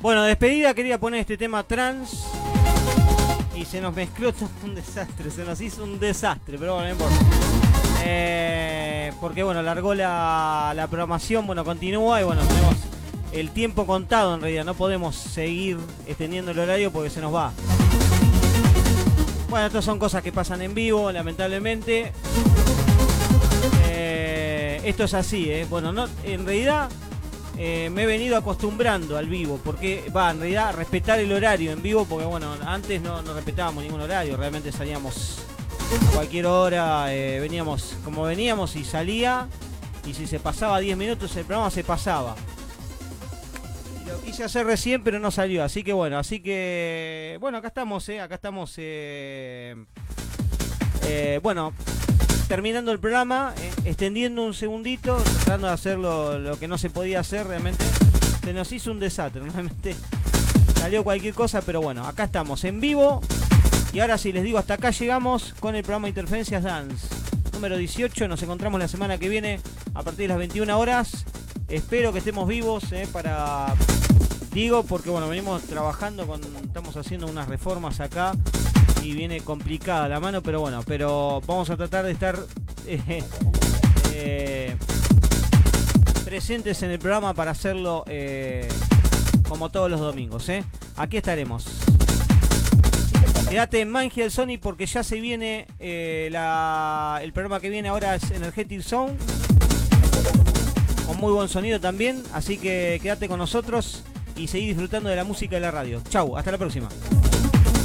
Bueno, despedida, quería poner este tema trans. Y se nos mezcló todo un desastre, se nos hizo un desastre, pero bueno, no importa. Porque bueno, largó la programación, bueno, continúa y bueno, tenemos el tiempo contado en realidad, no podemos seguir extendiendo el horario porque se nos va. Bueno, estas son cosas que pasan en vivo, lamentablemente. Esto es así, bueno, no, en realidad me he venido acostumbrando al vivo, porque en realidad respetar el horario en vivo, porque bueno, antes no respetábamos ningún horario, realmente salíamos a cualquier hora, veníamos como veníamos y salía, y si se pasaba 10 minutos el programa se pasaba. Y lo quise hacer recién, pero no salió, así que bueno, acá estamos, bueno, terminando el programa, extendiendo un segundito, tratando de hacer lo que no se podía hacer realmente. Se nos hizo un desastre, realmente salió cualquier cosa, pero bueno, acá estamos en vivo. Y ahora sí les digo, hasta acá llegamos con el programa Interferencias Dance número 18. Nos encontramos la semana que viene a partir de las 21 horas. Espero que estemos vivos, porque bueno, venimos trabajando, estamos haciendo unas reformas acá. Y viene complicada la mano, pero bueno, vamos a tratar de estar presentes en el programa para hacerlo como todos los domingos. Aquí estaremos. Quédate en Mangia Sony porque ya se viene el programa que viene ahora es Energetic Zone, con muy buen sonido también, así que quédate con nosotros y seguí disfrutando de la música de la radio. Chau, hasta la próxima.